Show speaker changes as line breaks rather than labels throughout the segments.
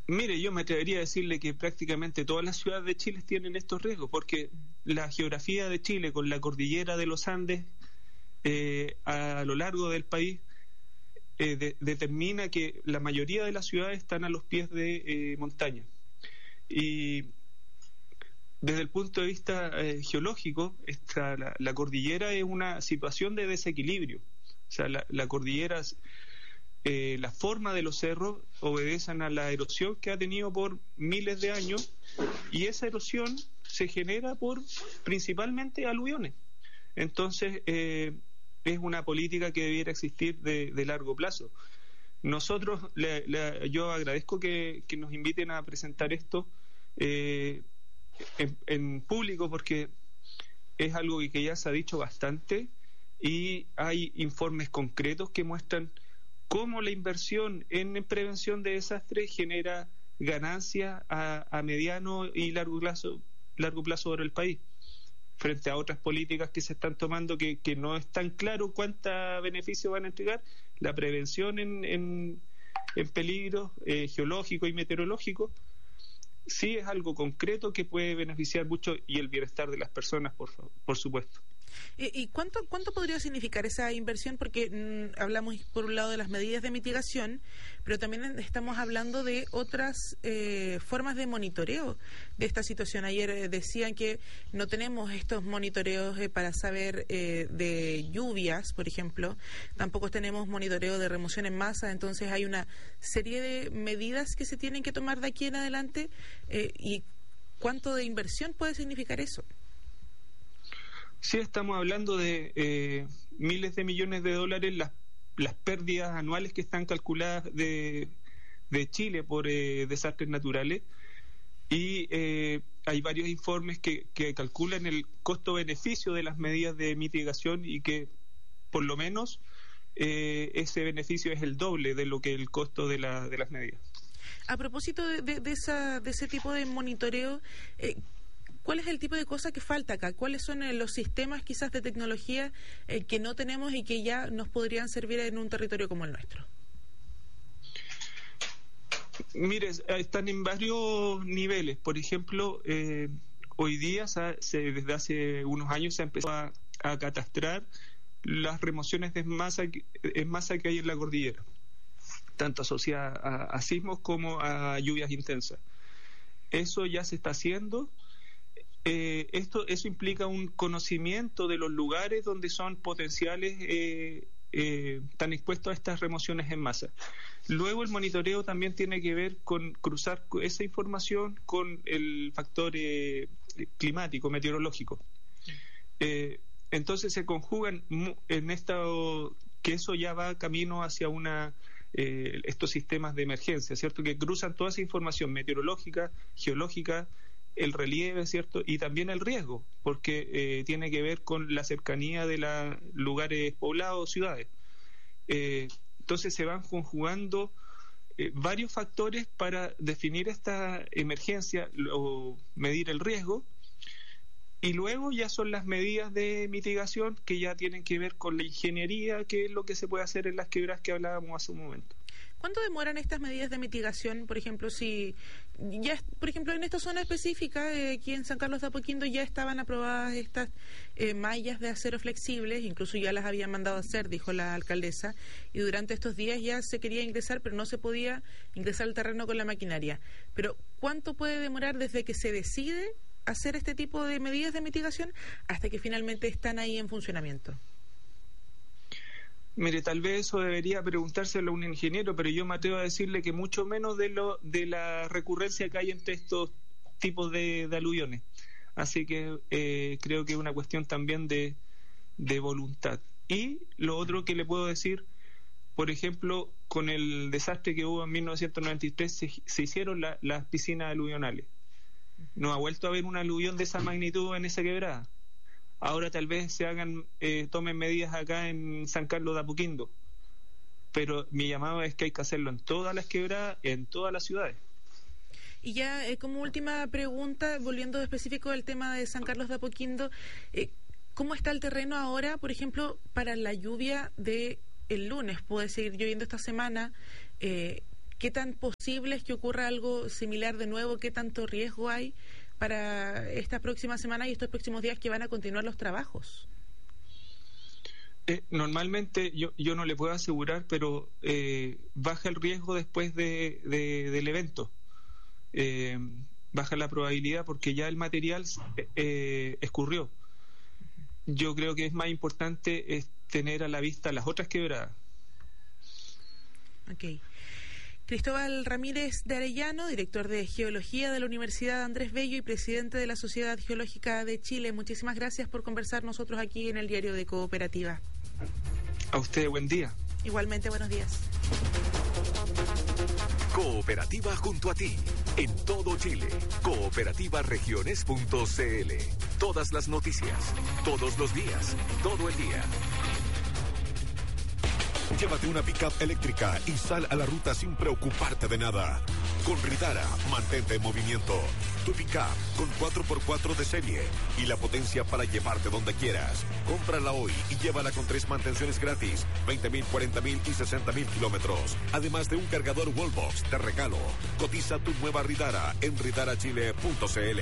Mire, yo me atrevería a decirle que prácticamente todas las ciudades de Chile tienen estos riesgos, porque la geografía de Chile, con la cordillera de los Andes a lo largo del país, determina que la mayoría de las ciudades están a los pies de montaña. Y desde el punto de vista geológico, la cordillera es una situación de desequilibrio. O sea, la cordillera, la forma de los cerros obedecen a la erosión que ha tenido por miles de años, y esa erosión se genera por principalmente aluviones. Entonces, es una política que debiera existir de largo plazo. Nosotros, yo agradezco que nos inviten a presentar esto en público, porque es algo que ya se ha dicho bastante, y hay informes concretos que muestran cómo la inversión en prevención de desastres genera ganancias a mediano y largo plazo para el país, frente a otras políticas que se están tomando que no es tan claro cuánto beneficio van a entregar. La prevención en peligros geológicos y meteorológicos sí es algo concreto que puede beneficiar mucho, y el bienestar de las personas, por supuesto.
¿Y cuánto podría significar esa inversión? Porque hablamos por un lado de las medidas de mitigación, pero también estamos hablando de otras formas de monitoreo de esta situación. Ayer decían que no tenemos estos monitoreos para saber de lluvias, por ejemplo. Tampoco tenemos monitoreo de remoción en masa. Entonces hay una serie de medidas que se tienen que tomar de aquí en adelante. ¿Y cuánto de inversión puede significar eso?
Sí, estamos hablando de miles de millones de dólares, las pérdidas anuales que están calculadas de Chile por desastres naturales, y hay varios informes que calculan el costo-beneficio de las medidas de mitigación, y que por lo menos ese beneficio es el doble de lo que el costo de las medidas.
A propósito de ese tipo de monitoreo, ¿cuál es el tipo de cosa que falta acá? ¿Cuáles son los sistemas quizás de tecnología que no tenemos y que ya nos podrían servir en un territorio como el nuestro?
Mire, están en varios niveles. Por ejemplo, hoy día, desde hace unos años, se empezó a catastrar las remociones en masa que hay en la cordillera, tanto asociadas a sismos como a lluvias intensas. Eso ya se está haciendo. Eso implica un conocimiento de los lugares donde son potenciales, tan expuestos a estas remociones en masa. Luego, el monitoreo también tiene que ver con cruzar esa información con el factor climático, meteorológico. Entonces se conjugan en esto, que eso ya va camino hacia estos sistemas de emergencia, ¿cierto? Que cruzan toda esa información meteorológica, geológica, el relieve, ¿cierto? Y también el riesgo, porque tiene que ver con la cercanía de los lugares poblados, ciudades. Entonces se van conjugando varios factores para definir esta emergencia o medir el riesgo, y luego ya son las medidas de mitigación, que ya tienen que ver con la ingeniería, que es lo que se puede hacer en las quebradas que hablábamos hace un momento.
¿Cuánto demoran estas medidas de mitigación? Por ejemplo, en esta zona específica, aquí en San Carlos de Apoquindo, ya estaban aprobadas estas mallas de acero flexibles, incluso ya las habían mandado a hacer, dijo la alcaldesa, y durante estos días ya se quería ingresar, pero no se podía ingresar al terreno con la maquinaria. Pero ¿cuánto puede demorar desde que se decide hacer este tipo de medidas de mitigación hasta que finalmente están ahí en funcionamiento?
Mire, tal vez eso debería preguntárselo a un ingeniero, pero yo me atrevo a decirle que mucho menos de la recurrencia que hay entre estos tipos de aluviones. Así que creo que es una cuestión también de voluntad. Y lo otro que le puedo decir, por ejemplo, con el desastre que hubo en 1993 se hicieron las piscinas aluvionales. No ha vuelto a haber un aluvión de esa magnitud en esa quebrada. Ahora tal vez tomen medidas acá en San Carlos de Apoquindo, pero mi llamado es que hay que hacerlo en todas las quebradas, en todas las ciudades.
Y ya como última pregunta, volviendo específico del tema de San Carlos de Apoquindo, ¿cómo está el terreno ahora, por ejemplo, para la lluvia de el lunes? ¿Puede seguir lloviendo esta semana? ¿Qué tan posible es que ocurra algo similar de nuevo? ¿Qué tanto riesgo hay para esta próxima semana y estos próximos días que van a continuar los trabajos?
Normalmente yo no le puedo asegurar, pero baja el riesgo después del evento. Baja la probabilidad porque ya el material escurrió. Yo creo que es más importante tener a la vista las otras quebradas.
Ok. Cristóbal Ramírez de Arellano, director de Geología de la Universidad Andrés Bello y presidente de la Sociedad Geológica de Chile. Muchísimas gracias por conversar nosotros aquí en el Diario de Cooperativa.
A usted, buen día.
Igualmente, buenos días.
Cooperativa junto a ti, en todo Chile. Cooperativaregiones.cl. Todas las noticias, todos los días, todo el día.
Llévate una pick-up eléctrica y sal a la ruta sin preocuparte de nada. Con Ridara, mantente en movimiento. Tu pick-up con 4x4 de serie y la potencia para llevarte donde quieras. Cómprala hoy y llévala con 3 mantenciones gratis, 20.000, 40.000 y 60.000 kilómetros. Además de un cargador Wallbox de regalo. Cotiza tu nueva Ridara en ridarachile.cl.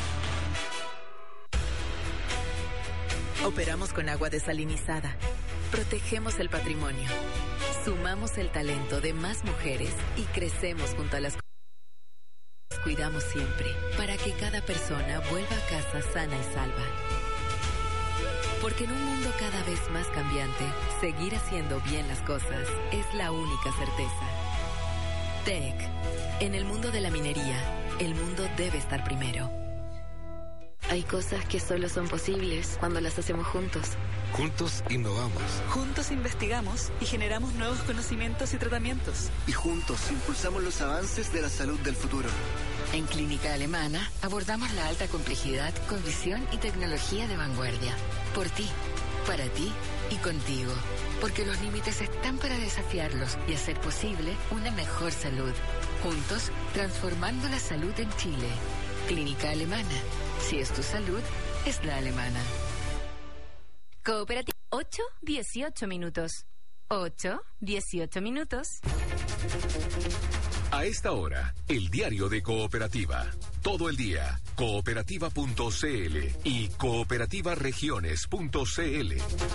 Operamos con agua desalinizada. Protegemos el patrimonio. Sumamos el talento de más mujeres y crecemos junto a las cuidamos siempre para que cada persona vuelva a casa sana y salva. Porque en un mundo cada vez más cambiante, seguir haciendo bien las cosas es la única certeza. TEC. En el mundo de la minería, el mundo debe estar primero.
Hay cosas que solo son posibles cuando las hacemos juntos.
Juntos innovamos.
Juntos investigamos y generamos nuevos conocimientos y tratamientos.
Y juntos impulsamos los avances de la salud del futuro.
En Clínica Alemana abordamos la alta complejidad con visión y tecnología de vanguardia. Por ti, para ti y contigo. Porque los límites están para desafiarlos y hacer posible una mejor salud. Juntos, transformando la salud en Chile. Clínica Alemana. Si es tu salud, es la alemana.
Cooperativa. 8:18 minutos. 8:18 minutos.
A esta hora, el diario de Cooperativa. Todo el día, cooperativa.cl y cooperativaregiones.cl.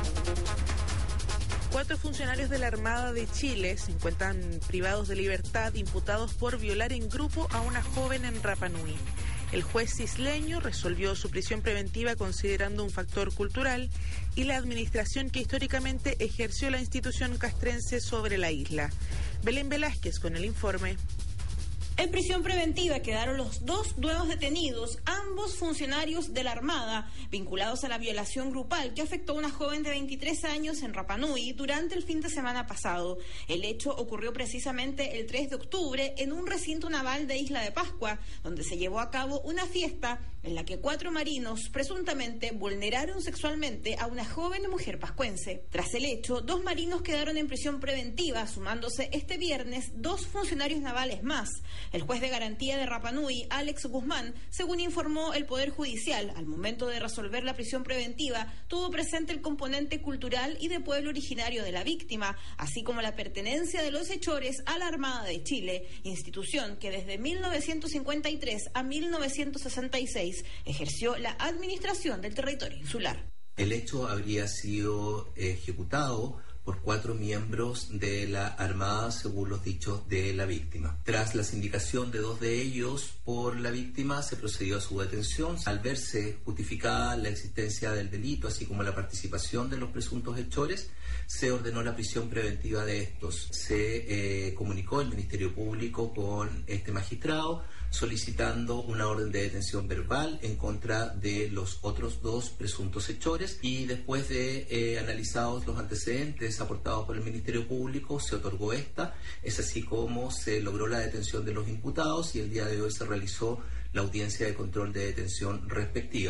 4 funcionarios de la Armada de Chile se encuentran privados de libertad imputados por violar en grupo a una joven en Rapa Nui. El juez isleño resolvió su prisión preventiva considerando un factor cultural y la administración que históricamente ejerció la institución castrense sobre la isla. Belén Velázquez con el informe.
En prisión preventiva quedaron los 2 nuevos detenidos, ambos funcionarios de la Armada, vinculados a la violación grupal que afectó a una joven de 23 años en Rapa Nui durante el fin de semana pasado. El hecho ocurrió precisamente el 3 de octubre en un recinto naval de Isla de Pascua, donde se llevó a cabo una fiesta en la que 4 marinos presuntamente vulneraron sexualmente a una joven mujer pascuense. Tras el hecho, 2 marinos quedaron en prisión preventiva, sumándose este viernes 2 funcionarios navales más. El juez de garantía de Rapa Nui, Alex Guzmán, según informó el Poder Judicial, al momento de resolver la prisión preventiva, tuvo presente el componente cultural y de pueblo originario de la víctima, así como la pertenencia de los hechores a la Armada de Chile, institución que desde 1953 a 1966 ejerció la administración del territorio insular.
El hecho habría sido ejecutado por 4 miembros de la Armada según los dichos de la víctima. Tras la sindicación de 2 de ellos por la víctima, se procedió a su detención. Al verse justificada la existencia del delito, así como la participación de los presuntos hechores, se ordenó la prisión preventiva de estos. Se comunicó el Ministerio Público con este magistrado, solicitando una orden de detención verbal en contra de los otros 2 presuntos hechores, y después de analizados los antecedentes aportados por el Ministerio Público, se otorgó esta. Es así como se logró la detención de los imputados y el día de hoy se realizó la audiencia de control de detención respectiva.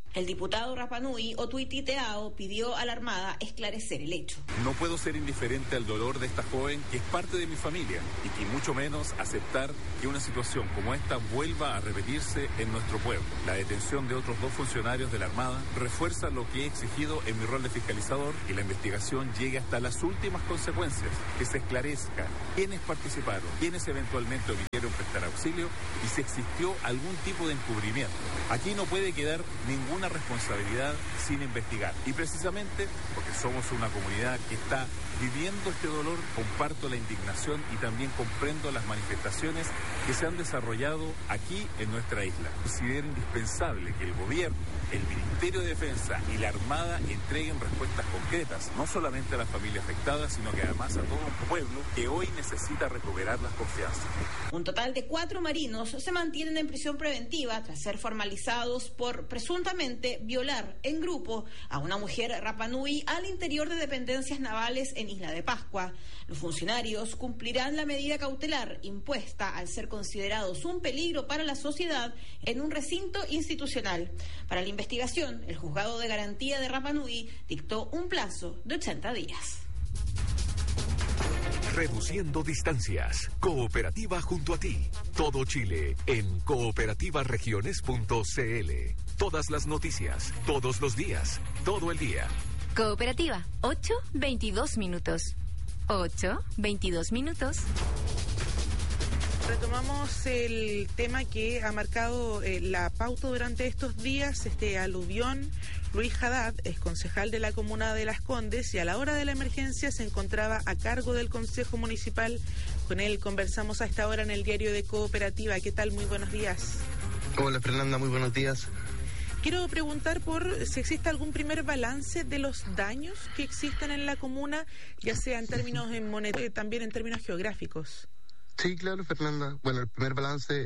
El diputado Rapanui, Otuiti Teao, pidió a la Armada esclarecer el hecho.
No puedo ser indiferente al dolor de esta joven que es parte de mi familia y que mucho menos aceptar que una situación como esta vuelva a repetirse en nuestro pueblo. La detención de otros 2 funcionarios de la Armada refuerza lo que he exigido en mi rol de fiscalizador y la investigación llegue hasta las últimas consecuencias, que se esclarezca quiénes participaron, quiénes eventualmente omitieron prestar auxilio y si existió algún tipo de encubrimiento. Aquí no puede quedar ninguna responsabilidad sin investigar. Y precisamente porque somos una comunidad que está viviendo este dolor, comparto la indignación y también comprendo las manifestaciones que se han desarrollado aquí en nuestra isla. Considero indispensable que el gobierno, el Ministerio de Defensa y la Armada entreguen respuestas concretas, no solamente a la familia afectada, sino que además a todo un pueblo que hoy necesita recuperar las confianzas.
Un total de 4 marinos se mantienen en prisión preventiva tras ser formalizados por presuntamente violar en grupo a una mujer Rapanui al interior de dependencias navales en Isla de Pascua. Los funcionarios cumplirán la medida cautelar impuesta al ser considerados un peligro para la sociedad en un recinto institucional. Para la investigación, el Juzgado de Garantía de Rapanui dictó un plazo de 80 días.
Reduciendo distancias. Cooperativa junto a ti. Todo Chile en cooperativaregiones.cl. Todas las noticias, todos los días, todo el día.
Cooperativa, 8:22 minutos. 8:22 minutos.
Retomamos el tema que ha marcado la pauta durante estos días, este aluvión. Luis Haddad es concejal de la comuna de Las Condes y a la hora de la emergencia se encontraba a cargo del Consejo Municipal. Con él conversamos a esta hora en el diario de Cooperativa. ¿Qué tal? Muy buenos días.
Hola Fernanda, muy buenos días.
Quiero preguntar por si existe algún primer balance de los daños que existen en la comuna, ya sea en términos monetarios y también en términos geográficos.
Sí, claro, Fernanda. Bueno, el primer balance,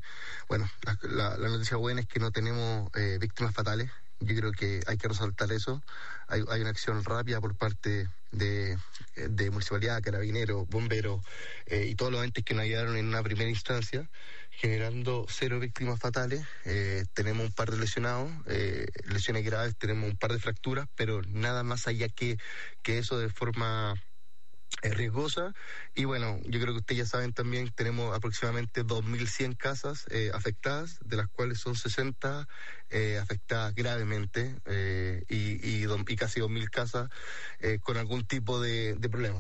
la noticia buena es que no tenemos víctimas fatales. Yo creo que hay que resaltar eso. Hay una acción rápida por parte de Municipalidad, Carabineros, Bomberos y todos los entes que nos ayudaron en una primera instancia, generando 0 víctimas fatales. Tenemos un par de lesionados, lesiones graves, tenemos un par de fracturas, pero nada más allá que eso de forma riesgosa. Y bueno, yo creo que ustedes ya saben también, tenemos aproximadamente 2.100 casas afectadas, de las cuales son 60 afectadas gravemente y casi 2.000 casas con algún tipo de problema.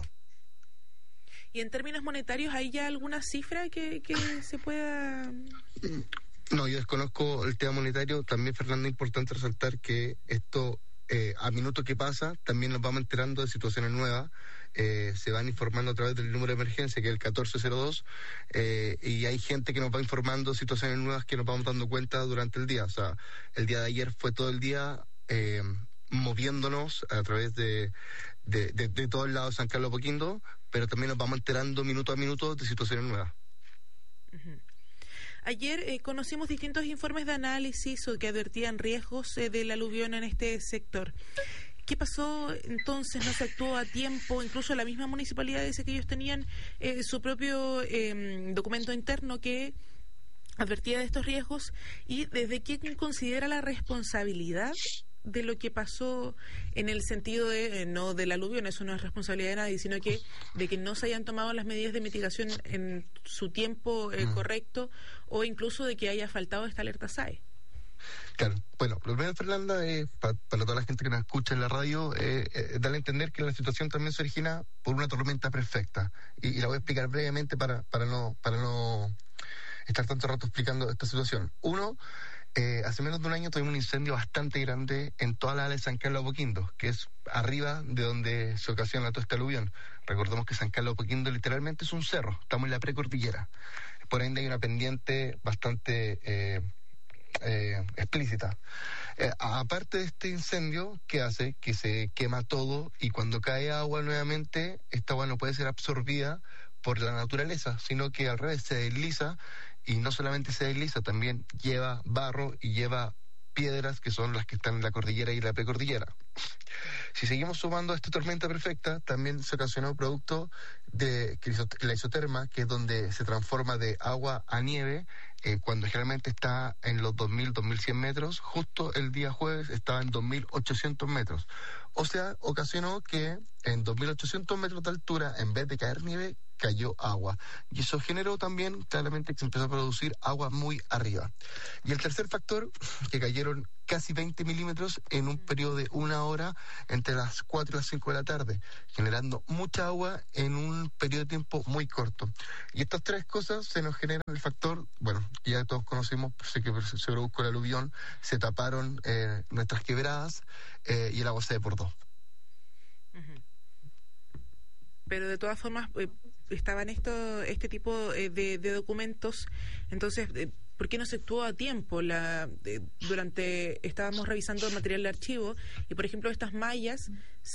¿Y en términos monetarios hay ya alguna cifra que se pueda...?
No, yo desconozco el tema monetario. También, Fernando, es importante resaltar que esto, a minuto que pasa, también nos vamos enterando de situaciones nuevas. Se van informando a través del número de emergencia, que es el 1402, y hay gente que nos va informando situaciones nuevas que nos vamos dando cuenta durante el día. O sea, el día de ayer fue todo el día moviéndonos a través de todo el lado de San Carlos de Apoquindo, pero también nos vamos enterando minuto a minuto de situaciones nuevas.
Uh-huh. Ayer conocimos distintos informes de análisis que advertían riesgos del aluvión en este sector. ¿Qué pasó entonces? ¿No se actuó a tiempo? Incluso la misma municipalidad dice que ellos tenían su propio documento interno que advertía de estos riesgos. ¿Y desde quién considera la responsabilidad de lo que pasó en el sentido de no del aluvión? Eso no es responsabilidad de nadie, sino que de que no se hayan tomado las medidas de mitigación en su tiempo correcto, o incluso de que haya faltado esta alerta SAE.
Claro, bueno, lo primero, Fernanda, es para toda la gente que nos escucha en la radio, darle a entender que la situación también se origina por una tormenta perfecta, y la voy a explicar brevemente para no estar tanto rato explicando esta situación. Uno, hace menos de un año tuvimos un incendio bastante grande en toda la área de San Carlos de Apoquindo, que es arriba de donde se ocasiona todo este aluvión. Recordemos que San Carlos de Apoquindo literalmente es un cerro, estamos en la precordillera, por ende hay una pendiente bastante explícita. Aparte de este incendio, ¿qué hace? Que se quema todo, y cuando cae agua nuevamente, esta agua no puede ser absorbida por la naturaleza, sino que al revés se desliza, y no solamente se desliza, también lleva barro y lleva piedras, que son las que están en la cordillera y la precordillera. Si seguimos sumando a esta tormenta perfecta, también se ocasionó producto de la isoterma, que es donde se transforma de agua a nieve, cuando generalmente está en los 2.000, 2.100 metros. Justo el día jueves estaba en 2.800 metros. O sea, ocasionó que en 2.800 metros de altura, en vez de caer nieve, cayó agua. Y eso generó también, claramente, que se empezó a producir agua muy arriba. Y el tercer factor, que cayeron casi 20 milímetros en un periodo de 1 hora entre las 4 y las 5 de la tarde, generando mucha agua en un periodo de tiempo muy corto. Y estas tres cosas se nos generan el factor, bueno, que ya todos conocimos, sé que se produjo el aluvión, se taparon nuestras quebradas y el agua se desbordó.
Pero de todas formas estaban este tipo de documentos, entonces ¿por qué no se actuó a tiempo? Estábamos revisando el material de archivo y, por ejemplo, estas mallas,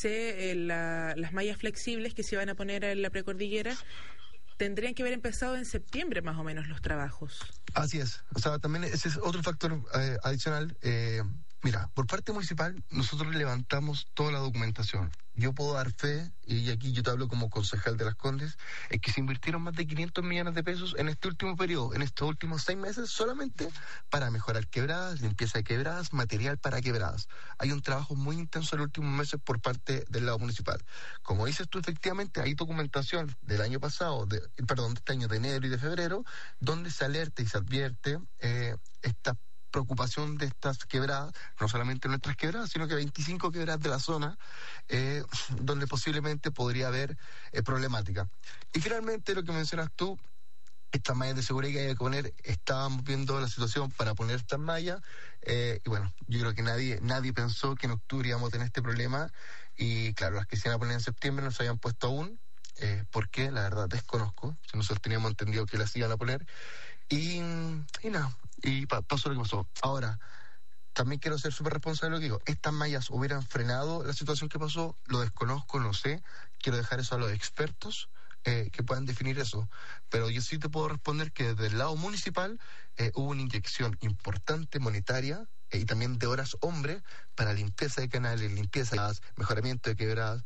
las mallas flexibles que se van a poner en la precordillera, tendrían que haber empezado en septiembre más o menos los trabajos.
Así es, o sea, también ese es otro factor adicional. Mira, por parte municipal nosotros levantamos toda la documentación. Yo puedo dar fe, y aquí yo te hablo como concejal de Las Condes, es que se invirtieron más de 500 millones de pesos en este último periodo, en estos últimos 6 meses, solamente para mejorar quebradas, limpieza de quebradas, material para quebradas. Hay un trabajo muy intenso en los últimos meses por parte del lado municipal. Como dices tú, efectivamente, hay documentación del año pasado, de este año de enero y de febrero, donde se alerta y se advierte esta preocupación de estas quebradas, no solamente nuestras quebradas, sino que 25 quebradas de la zona, donde posiblemente podría haber problemática. Y finalmente, lo que mencionas tú, estas mallas de seguridad que hay que poner, estábamos viendo la situación para poner estas mallas, y bueno, yo creo que nadie pensó que en octubre íbamos a tener este problema, y claro, las que se iban a poner en septiembre no se habían puesto aún, porque la verdad desconozco, si nosotros teníamos entendido que las iban a poner, y nada, y pasó lo que pasó. Ahora, también quiero ser súper responsable de lo que digo. Estas mallas hubieran frenado la situación que pasó, lo desconozco, no sé, quiero dejar eso a los expertos que puedan definir eso, pero yo sí te puedo responder que desde el lado municipal hubo una inyección importante monetaria y también de horas hombre para limpieza de canales, limpieza de mejoramiento de quebradas,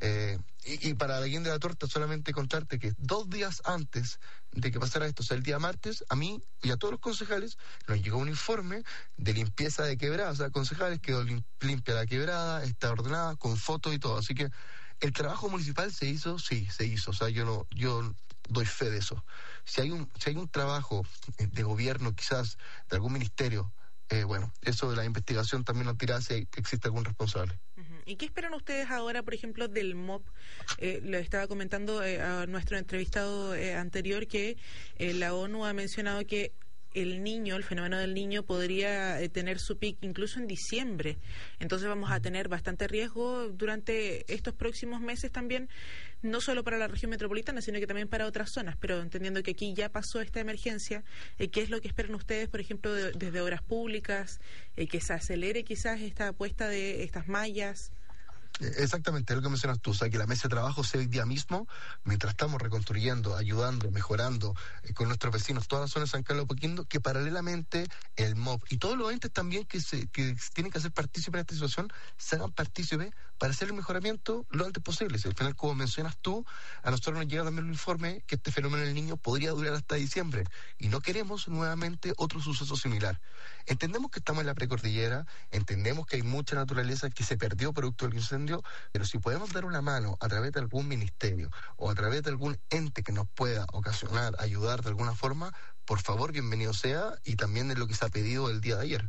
y para la guinda de la torta solamente contarte que 2 días antes de que pasara esto, o sea, el día martes, a mí y a todos los concejales nos llegó un informe de limpieza de quebradas, o sea, concejales, quedó limpia la quebrada, está ordenada, con fotos y todo, así que el trabajo municipal se hizo, sí, se hizo, o sea, yo doy fe de eso. Si hay un trabajo de gobierno, quizás de algún ministerio, bueno, eso de la investigación también nos dirá si existe algún responsable.
¿Y qué esperan ustedes ahora, por ejemplo, del MOP? Le estaba comentando a nuestro entrevistado anterior que la ONU ha mencionado que el fenómeno del niño podría tener su pic incluso en diciembre. Entonces vamos a tener bastante riesgo durante estos próximos meses también, no solo para la región metropolitana, sino que también para otras zonas. Pero entendiendo que aquí ya pasó esta emergencia, ¿qué es lo que esperan ustedes, por ejemplo, desde obras públicas, que se acelere quizás esta apuesta de estas mallas?
Exactamente, es lo que mencionas tú, o sea, que la mesa de trabajo sea hoy día mismo, mientras estamos reconstruyendo, ayudando, mejorando con nuestros vecinos, toda la zona de San Carlos de Apoquindo, que paralelamente el MOP y todos los entes también que tienen que hacer partícipes en esta situación, se hagan partícipes para hacer el mejoramiento lo antes posible. Al final, como mencionas tú, a nosotros nos llega también un informe que este fenómeno del niño podría durar hasta diciembre, y no queremos nuevamente otro suceso similar. Entendemos que estamos en la precordillera, entendemos que hay mucha naturaleza que se perdió producto del incendio, pero si podemos dar una mano a través de algún ministerio o a través de algún ente que nos pueda ocasionar, ayudar de alguna forma, por favor, bienvenido sea, y también es lo que se ha pedido el día de ayer.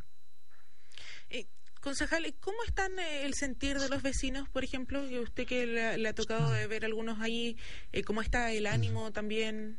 Concejal, ¿cómo están el sentir de los vecinos, por ejemplo? Usted que le ha tocado ver algunos ahí, ¿cómo está el ánimo también?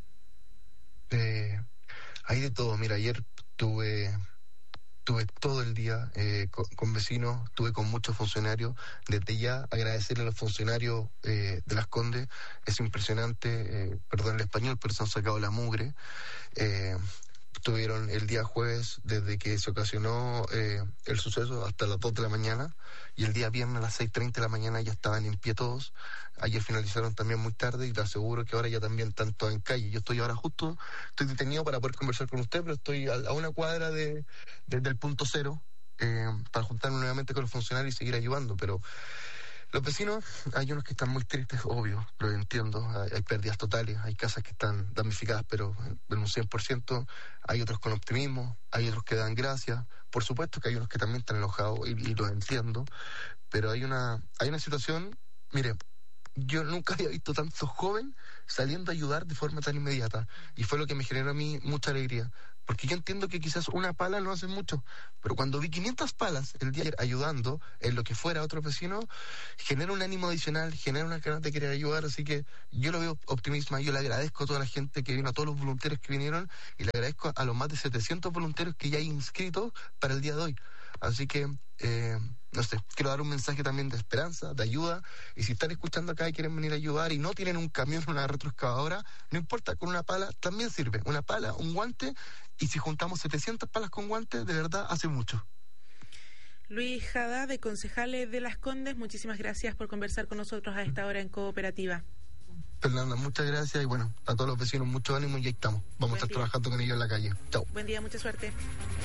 Hay de todo. Mira, ayer tuve todo el día con vecinos, estuve con muchos funcionarios. Desde ya agradecerle a los funcionarios de Las Condes, es impresionante, perdón el español, pero se han sacado la mugre. Estuvieron el día jueves, desde que se ocasionó el suceso, hasta las 2 de la mañana, y el día viernes a las 6:30 de la mañana ya estaban en pie todos. Ayer finalizaron también muy tarde, y te aseguro que ahora ya también están todos en calle. Yo estoy ahora estoy detenido para poder conversar con usted, pero estoy a una cuadra desde el punto cero, para juntarme nuevamente con los funcionarios y seguir ayudando, pero Los vecinos, hay unos que están muy tristes, obvio, lo entiendo. Hay pérdidas totales, hay casas que están damnificadas, pero en un 100%. Hay otros con optimismo, hay otros que dan gracias. Por supuesto que hay unos que también están enojados y los entiendo. Pero hay una situación, mire, yo nunca había visto tantos jóvenes saliendo a ayudar de forma tan inmediata. Y fue lo que me generó a mí mucha alegría. Porque yo entiendo que quizás una pala no hace mucho, pero cuando vi 500 palas el día de ayer ayudando en lo que fuera a otro vecino, genera un ánimo adicional, genera una ganas de querer ayudar, así que yo lo veo optimismo. Yo le agradezco a toda la gente que vino, a todos los voluntarios que vinieron, y le agradezco a los más de 700 voluntarios que ya hay inscritos para el día de hoy. Así que, no sé, quiero dar un mensaje también de esperanza, de ayuda, y si están escuchando acá y quieren venir a ayudar y no tienen un camión, una retroexcavadora, no importa, con una pala también sirve, una pala, un guante, y si juntamos 700 palas con guantes, de verdad hace mucho.
Luis Jada, de Concejales de Las Condes, muchísimas gracias por conversar con nosotros a esta hora en Cooperativa.
Fernanda, muchas gracias, y bueno, a todos los vecinos mucho ánimo, y ahí estamos. Vamos a estar trabajando con ellos en la calle. Chao.
Buen día, mucha suerte.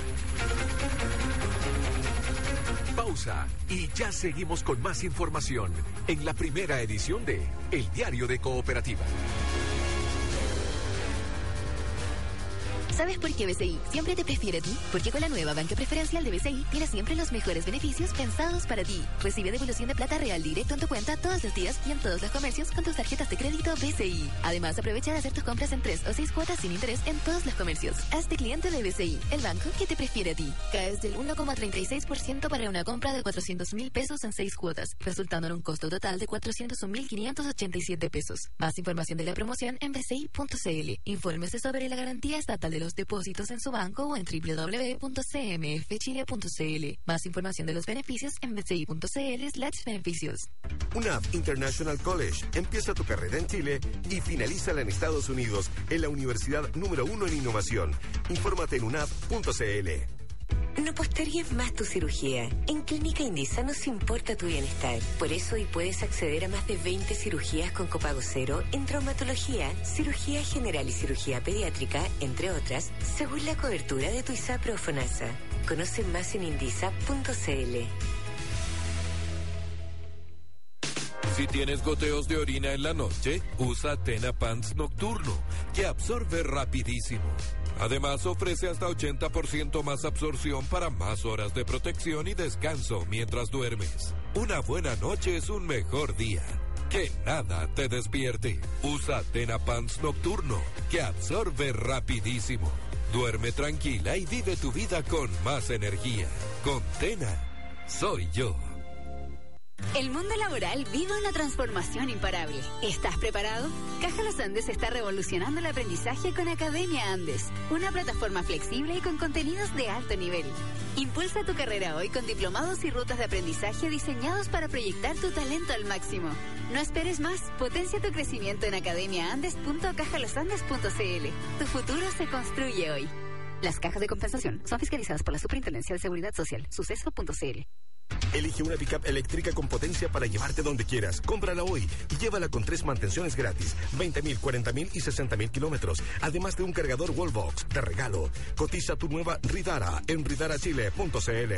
Pausa y ya seguimos con más información en la primera edición de El Diario de Cooperativa.
¿Sabes por qué BCI siempre te prefiere a ti? Porque con la nueva banca preferencial de BCI tienes siempre los mejores beneficios pensados para ti. Recibe devolución de plata real directo en tu cuenta todos los días y en todos los comercios con tus tarjetas de crédito BCI. Además, aprovecha de hacer tus compras en 3 o 6 cuotas sin interés en todos los comercios. Hazte cliente de BCI, el banco que te prefiere a ti. Caes del 1,36% para una compra de 400.000 pesos en 6 cuotas, resultando en un costo total de 401.587 pesos. Más información de la promoción en bci.cl. Infórmese sobre la garantía estatal de los depósitos en su banco o en www.cmfchile.cl. Más información de los beneficios en bci.cl/beneficios.
UNAV International College. Empieza tu carrera en Chile y finalízala en Estados Unidos en la universidad número 1 en innovación. Infórmate en unav.cl.
No postergues más tu cirugía. En Clínica Indisa nos importa tu bienestar. Por eso hoy puedes acceder a más de 20 cirugías con copago cero en traumatología, cirugía general y cirugía pediátrica, entre otras, según la cobertura de tu ISAPRE o FONASA. Conoce más en indisa.cl.
Si tienes goteos de orina en la noche, usa Tena Pants Nocturno, que absorbe rapidísimo. Además, ofrece hasta 80% más absorción para más horas de protección y descanso mientras duermes. Una buena noche es un mejor día. Que nada te despierte. Usa Tena Pants Nocturno, que absorbe rapidísimo. Duerme tranquila y vive tu vida con más energía. Con Tena, soy yo.
El mundo laboral vive una transformación imparable. ¿Estás preparado? Caja Los Andes está revolucionando el aprendizaje con Academia Andes, una plataforma flexible y con contenidos de alto nivel. Impulsa tu carrera hoy con diplomados y rutas de aprendizaje diseñados para proyectar tu talento al máximo. No esperes más, potencia tu crecimiento en academiaandes.cajalosandes.cl. Tu futuro se construye hoy. Las cajas de compensación son fiscalizadas por la Superintendencia de Seguridad Social, suceso.cl.
Elige una pickup eléctrica con potencia para llevarte donde quieras. Cómprala hoy y llévala con 3 mantenciones gratis, 20.000, 40.000 y 60.000 kilómetros, además de un cargador Wallbox de regalo. Cotiza tu nueva Ridara en ridarachile.cl.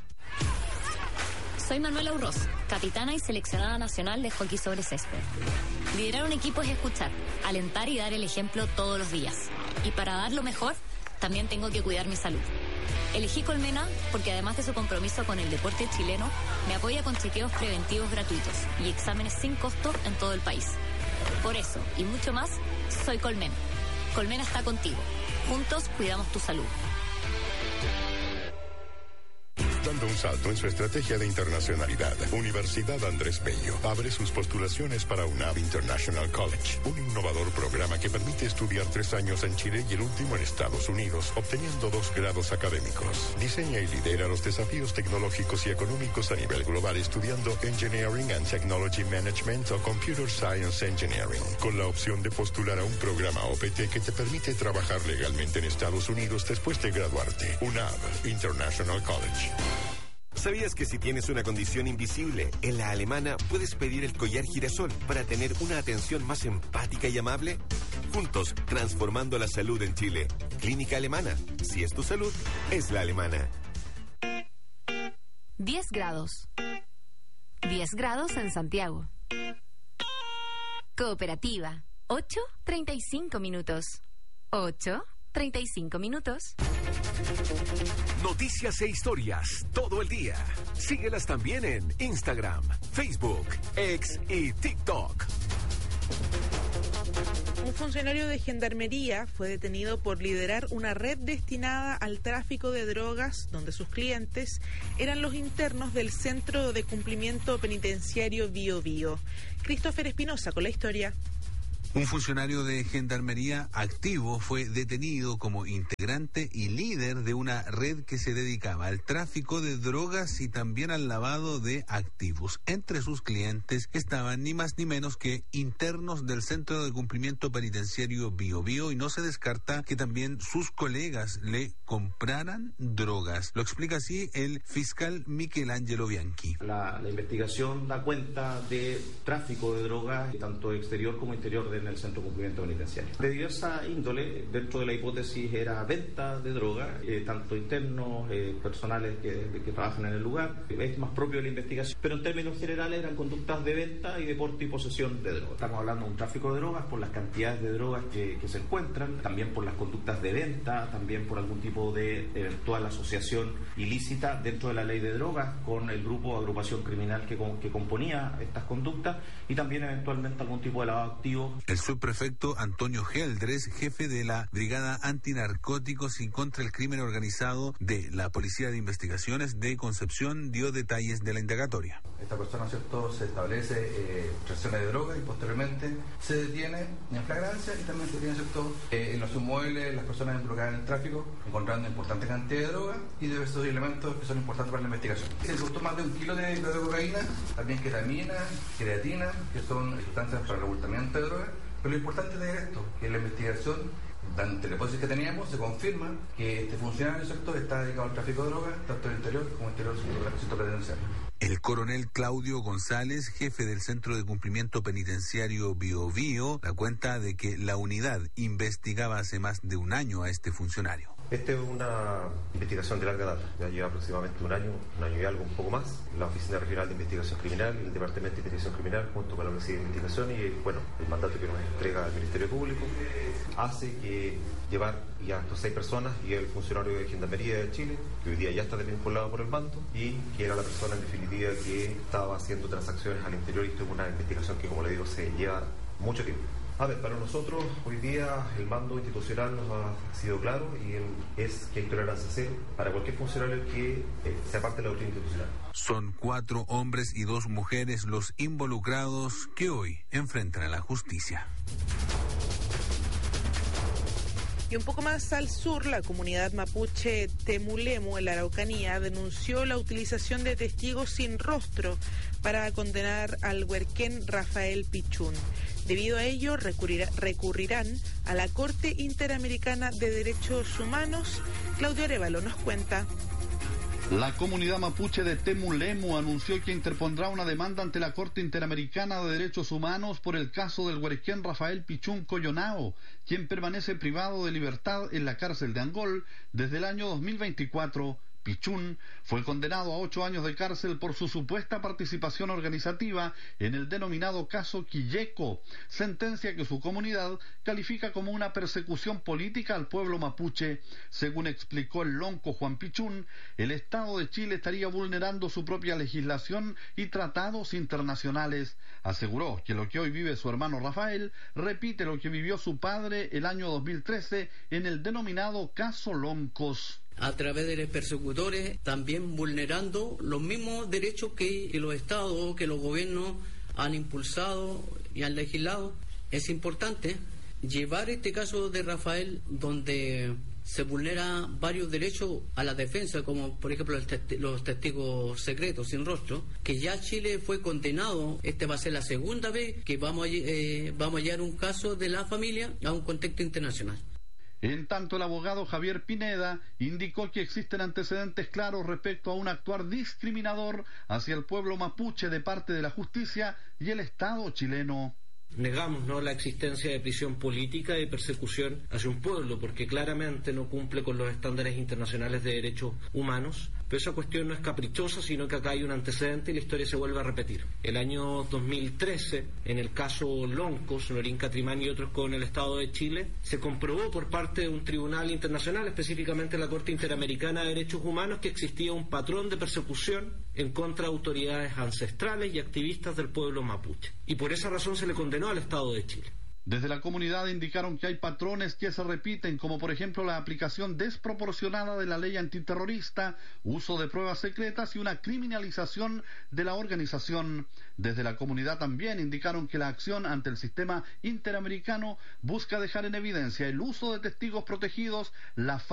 Soy Manuela Urroz, capitana y seleccionada nacional de hockey sobre césped. Liderar un equipo es escuchar, alentar y dar el ejemplo todos los días. Y para dar lo mejor, también tengo que cuidar mi salud. Elegí Colmena porque además de su compromiso con el deporte chileno, me apoya con chequeos preventivos gratuitos y exámenes sin costo en todo el país. Por eso, y mucho más, soy Colmena. Colmena está contigo. Juntos cuidamos tu salud.
Dando un salto en su estrategia de internacionalidad, Universidad Andrés Bello abre sus postulaciones para UNAV International College, un innovador programa que permite estudiar 3 años en Chile y el último en Estados Unidos, obteniendo 2 grados académicos. Diseña y lidera los desafíos tecnológicos y económicos a nivel global estudiando Engineering and Technology Management o Computer Science Engineering, con la opción de postular a un programa OPT que te permite trabajar legalmente en Estados Unidos después de graduarte. UNAV International College.
¿Sabías que si tienes una condición invisible, en La Alemana puedes pedir el collar girasol para tener una atención más empática y amable? Juntos, transformando la salud en Chile. Clínica Alemana. Si es tu salud, es La Alemana.
10 grados. 10 grados en Santiago. Cooperativa, 8:35 minutos. 8:35 minutos.
Noticias e historias todo el día. Síguelas también en Instagram, Facebook, X y TikTok.
Un funcionario de Gendarmería fue detenido por liderar una red destinada al tráfico de drogas, donde sus clientes eran los internos del Centro de Cumplimiento Penitenciario Bío Bío. Christopher Espinosa con la historia.
Un funcionario de Gendarmería activo fue detenido como integrante y líder de una red que se dedicaba al tráfico de drogas y también al lavado de activos. Entre sus clientes estaban ni más ni menos que internos del Centro de Cumplimiento Penitenciario Bío Bío, y no se descarta que también sus colegas le compraran drogas. Lo explica así el fiscal Michelangelo Bianchi.
La investigación da cuenta de tráfico de drogas, tanto exterior como interior en el Centro de Cumplimiento Penitenciario. De diversa índole, dentro de la hipótesis era venta de droga, tanto internos, personales que trabajan en el lugar, es más propio de la investigación, pero en términos generales eran conductas de venta y de porte y posesión de drogas. Estamos hablando de un tráfico de drogas por las cantidades de drogas que se encuentran, también por las conductas de venta, también por algún tipo de eventual asociación ilícita dentro de la ley de drogas con el grupo o agrupación criminal que componía estas conductas, y también eventualmente algún tipo de lavado activo.
El subprefecto Antonio Geldres, jefe de la Brigada Antinarcóticos y contra el Crimen Organizado de la Policía de Investigaciones de Concepción, dio detalles de la indagatoria.
Esta persona, ¿cierto?, se establece reacciones de droga y posteriormente se detiene en flagrancia, y también se detiene, ¿cierto?, en los inmuebles, las personas involucradas en el tráfico, encontrando importante cantidad de droga y diversos elementos que son importantes para la investigación. Se incautó más de 1 kilo de cocaína, también ketamina, creatina, que son sustancias para el ocultamiento de droga. Pero lo importante de esto, que en la investigación, ante la hipótesis que teníamos, se confirma que este funcionario del sector está dedicado al tráfico de drogas, tanto en el interior como en el interior del centro penitenciario.
El coronel Claudio González, jefe del Centro de Cumplimiento Penitenciario Bío Bío, da cuenta de que la unidad investigaba hace más de 1 año a este funcionario.
Esta es una investigación de larga data, ya lleva aproximadamente un año y algo, un poco más. La Oficina Regional de Investigación Criminal y el Departamento de Investigación Criminal, junto con la Policía de Investigación y el mandato que nos entrega el Ministerio Público, hace que llevar ya a estos 6 personas y el funcionario de Gendarmería de Chile, que hoy día ya está desvinculado por el mando y que era la persona en definitiva que estaba haciendo transacciones al interior, y esto es una investigación que, como le digo, se lleva mucho tiempo. A ver, para nosotros hoy día el mando institucional nos ha sido claro, y es que hay tolerancia cero para cualquier funcionario que sea parte de la doctrina institucional.
Son 4 hombres y 2 mujeres los involucrados que hoy enfrentan a la justicia.
Y un poco más al sur, la comunidad mapuche Temulemu, en la Araucanía, denunció la utilización de testigos sin rostro para condenar al huerquén Rafael Pichún. Debido a ello, recurrirán a la Corte Interamericana de Derechos Humanos. Claudio Arévalo nos cuenta.
La comunidad mapuche de Temulemu anunció que interpondrá una demanda ante la Corte Interamericana de Derechos Humanos por el caso del huerquén Rafael Pichún Coyonao, quien permanece privado de libertad en la cárcel de Angol desde el año 2024. Pichún fue condenado a 8 años de cárcel por su supuesta participación organizativa en el denominado caso Quilleco, sentencia que su comunidad califica como una persecución política al pueblo mapuche. Según explicó el lonco Juan Pichún, el Estado de Chile estaría vulnerando su propia legislación y tratados internacionales. Aseguró que lo que hoy vive su hermano Rafael repite lo que vivió su padre el año 2013 en el denominado caso Loncos.
A través de los persecutores, también vulnerando los mismos derechos que los estados, que los gobiernos han impulsado y han legislado. Es importante llevar este caso de Rafael, donde se vulnera varios derechos a la defensa, como por ejemplo los testigos secretos sin rostro, que ya Chile fue condenado. Esta va a ser la segunda vez que vamos a llevar un caso de la familia a un contexto internacional.
En tanto, el abogado Javier Pineda indicó que existen antecedentes claros respecto a un actuar discriminador hacia el pueblo mapuche de parte de la justicia y el Estado chileno.
negamos la existencia de prisión política y persecución hacia un pueblo, porque claramente no cumple con los estándares internacionales de derechos humanos. Pero esa cuestión no es caprichosa, sino que acá hay un antecedente y la historia se vuelve a repetir. El año 2013, en el caso Loncos, Norín Catrimán y otros con el Estado de Chile, se comprobó por parte de un tribunal internacional, específicamente la Corte Interamericana de Derechos Humanos, que existía un patrón de persecución en contra de autoridades ancestrales y activistas del pueblo mapuche. Y por esa razón se le condenó al Estado de Chile.
Desde la comunidad indicaron que hay patrones que se repiten, como por ejemplo la aplicación desproporcionada de la ley antiterrorista, uso de pruebas secretas y una criminalización de la organización. Desde la comunidad también indicaron que la acción ante el sistema interamericano busca dejar en evidencia el uso de testigos protegidos, la